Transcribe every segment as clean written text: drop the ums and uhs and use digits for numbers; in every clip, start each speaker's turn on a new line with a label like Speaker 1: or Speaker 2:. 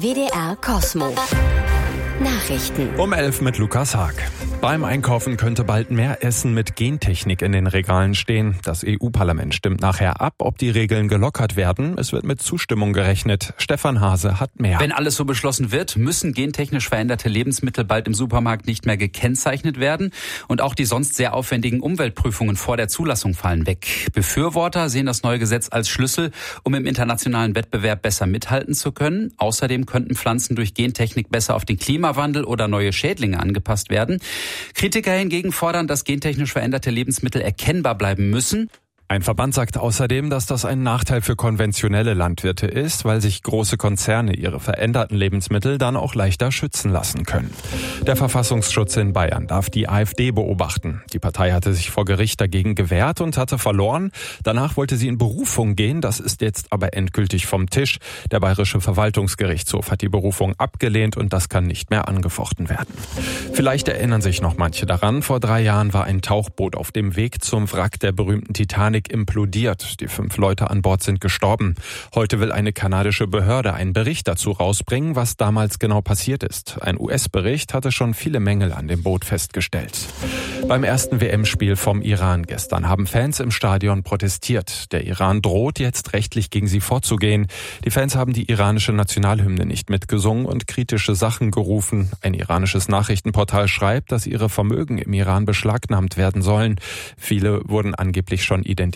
Speaker 1: WDR Kosmo. Nachrichten.
Speaker 2: Um 11 mit Lukas Haag. Beim Einkaufen könnte bald mehr Essen mit Gentechnik in den Regalen stehen. Das EU-Parlament stimmt nachher ab, ob die Regeln gelockert werden. Es wird mit Zustimmung gerechnet. Stefan Hase hat mehr.
Speaker 3: Wenn alles so beschlossen wird, müssen gentechnisch veränderte Lebensmittel bald im Supermarkt nicht mehr gekennzeichnet werden. Und auch die sonst sehr aufwendigen Umweltprüfungen vor der Zulassung fallen weg. Befürworter sehen das neue Gesetz als Schlüssel, um im internationalen Wettbewerb besser mithalten zu können. Außerdem könnten Pflanzen durch Gentechnik besser auf den Klimawandel oder neue Schädlinge angepasst werden. Kritiker hingegen fordern, dass gentechnisch veränderte Lebensmittel erkennbar bleiben müssen.
Speaker 2: Ein Verband sagt außerdem, dass das ein Nachteil für konventionelle Landwirte ist, weil sich große Konzerne ihre veränderten Lebensmittel dann auch leichter schützen lassen können. Der Verfassungsschutz in Bayern darf die AfD beobachten. Die Partei hatte sich vor Gericht dagegen gewehrt und hatte verloren. Danach wollte sie in Berufung gehen. Das ist jetzt aber endgültig vom Tisch. Der Bayerische Verwaltungsgerichtshof hat die Berufung abgelehnt und das kann nicht mehr angefochten werden. Vielleicht erinnern sich noch manche daran. Vor 3 Jahren war ein Tauchboot auf dem Weg zum Wrack der berühmten Titanic implodiert. Die 5 Leute an Bord sind gestorben. Heute will eine kanadische Behörde einen Bericht dazu rausbringen, was damals genau passiert ist. Ein US-Bericht hatte schon viele Mängel an dem Boot festgestellt. Beim ersten WM-Spiel vom Iran gestern haben Fans im Stadion protestiert. Der Iran droht jetzt rechtlich gegen sie vorzugehen. Die Fans haben die iranische Nationalhymne nicht mitgesungen und kritische Sachen gerufen. Ein iranisches Nachrichtenportal schreibt, dass ihre Vermögen im Iran beschlagnahmt werden sollen. Viele wurden angeblich schon identifiziert.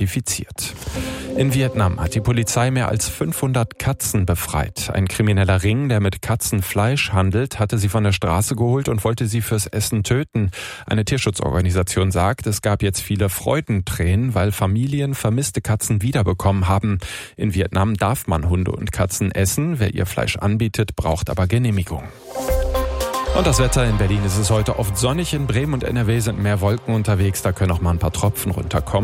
Speaker 2: In Vietnam hat die Polizei mehr als 500 Katzen befreit. Ein krimineller Ring, der mit Katzenfleisch handelt, hatte sie von der Straße geholt und wollte sie fürs Essen töten. Eine Tierschutzorganisation sagt, es gab jetzt viele Freudentränen, weil Familien vermisste Katzen wiederbekommen haben. In Vietnam darf man Hunde und Katzen essen. Wer ihr Fleisch anbietet, braucht aber Genehmigung. Und das Wetter: in Berlin ist es heute oft sonnig, in Bremen und NRW sind mehr Wolken unterwegs, da können auch mal ein paar Tropfen runterkommen.